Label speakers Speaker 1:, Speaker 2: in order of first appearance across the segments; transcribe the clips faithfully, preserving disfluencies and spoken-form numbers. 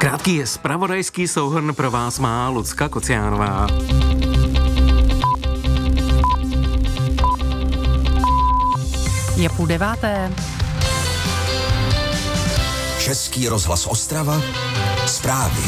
Speaker 1: Krátký zpravodajský souhrn pro vás má Lucka Kociánová.
Speaker 2: Je půl deváté.
Speaker 3: Český rozhlas Ostrava. Zprávy.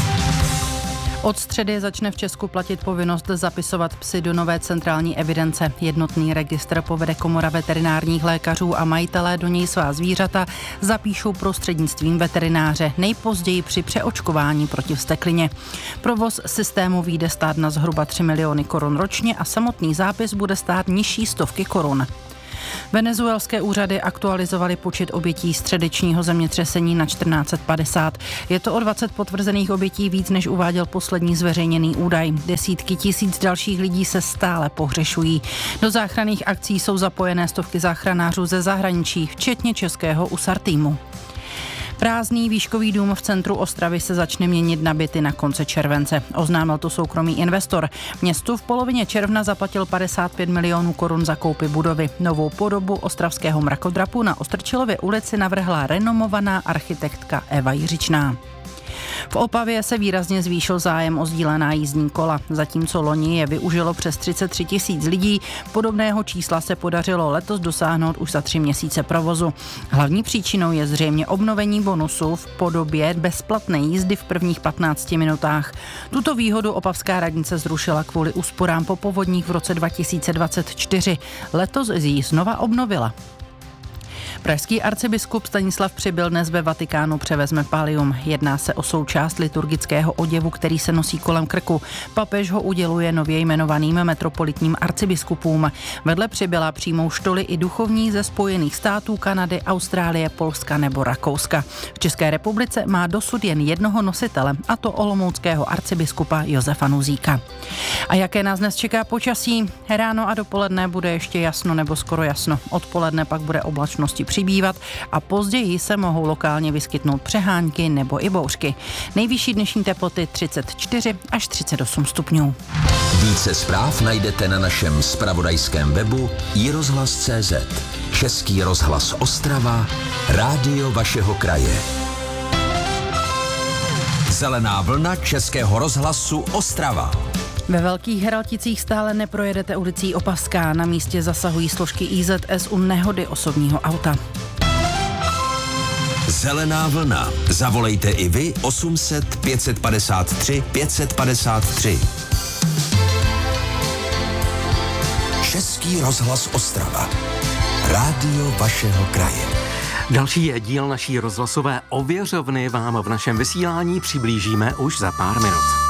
Speaker 2: Od středy začne v Česku platit povinnost zapisovat psy do nové centrální evidence. Jednotný registr povede Komora veterinárních lékařů a majitelé do něj svá zvířata zapíšou prostřednictvím veterináře, nejpozději při přeočkování proti vzteklině. Provoz systému vyjde stát na zhruba tři miliony korun ročně a samotný zápis bude stát nižší stovky korun. Venezuelské úřady aktualizovaly počet obětí středečního zemětřesení na čtrnáct set padesát. Je to o dvacet potvrzených obětí víc, než uváděl poslední zveřejněný údaj. Desítky tisíc dalších lidí se stále pohřešují. Do záchranných akcí jsou zapojené stovky záchranářů ze zahraničí, včetně českého U S A R týmu. Prázdný výškový dům v centru Ostravy se začne měnit na byty na konci července. Oznámil to soukromý investor. Městu v polovině června zaplatil padesát pět milionů korun za koupy budovy. Novou podobu ostravského mrakodrapu na Ostrčilově ulici navrhla renomovaná architektka Eva Jiřičná. V Opavě se výrazně zvýšil zájem o sdílená jízdní kola. Zatímco loni je využilo přes třicet tři tisíc lidí, podobného čísla se podařilo letos dosáhnout už za tři měsíce provozu. Hlavní příčinou je zřejmě obnovení bonusu v podobě bezplatné jízdy v prvních patnácti minutách. Tuto výhodu opavská radnice zrušila kvůli úsporám po povodních v roce dva tisíce dvacet čtyři. Letos ji znova obnovila. Pražský arcibiskup Stanislav Přibyl dnes ve Vatikánu převezme pallium. Jedná se o součást liturgického oděvu, který se nosí kolem krku. Papež ho uděluje nově jmenovaným metropolitním arcibiskupům. Vedle Přibyla přijmou štoly i duchovní ze Spojených států, Kanady, Austrálie, Polska nebo Rakouska. V České republice má dosud jen jednoho nositele, a to olomouckého arcibiskupa Josefa Nuzíka. A jaké nás dnes čeká počasí? Ráno a dopoledne bude ještě jasno nebo skoro jasno. Odpoledne pak bude oblačnosti přibývat a později se mohou lokálně vyskytnout přehánky nebo i bouřky. Nejvyšší dnešní teploty třicet čtyři až třicet osm stupňů.
Speaker 3: Více zpráv najdete na našem zpravodajském webu i rozhlas tečka cé zet. Český rozhlas Ostrava, rádio vašeho kraje. Zelená vlna Českého rozhlasu Ostrava.
Speaker 2: Ve Velkých Heralticích stále neprojedete ulicí Opavská. Na místě zasahují složky í zet es u nehody osobního auta.
Speaker 3: Zelená vlna. Zavolejte i vy osm set pět set padesát tři pět set padesát tři. Český rozhlas Ostrava. Rádio vašeho kraje.
Speaker 1: Další je díl naší rozhlasové ověřovny vám v našem vysílání přiblížíme už za pár minut.